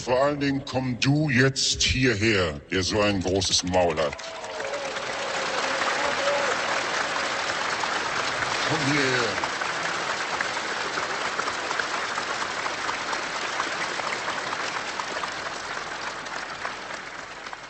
Und vor allen Dingen komm du jetzt hierher, der so ein großes Maul hat. Komm hierher.